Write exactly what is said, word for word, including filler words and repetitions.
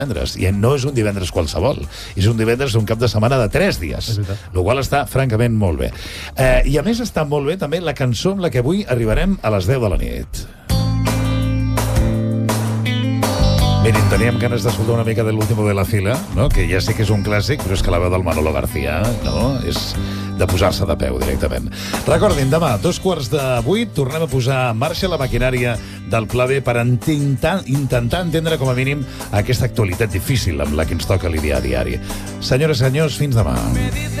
divendres, i no és un divendres qualsevol, és un divendres d'un cap de setmana de tres dies, el qual està francament molt bé. Eh, I a més està molt bé també la cançó amb la que avui arribarem a les deu de la nit. Mirin, teníem ganes d'escoltar una mica de l'último de la fila, no? Que ja sé que és un clàssic, però és que la veu del Manolo García, no? És de posar-se de peu directament. Recordin, demà, dos quarts de vuit, tornem a posar en marxa la maquinària del Pla B per intentar, intentar entendre com a mínim aquesta actualitat difícil amb la que ens toca lidiar a diari. Senyores i senyors, fins demà.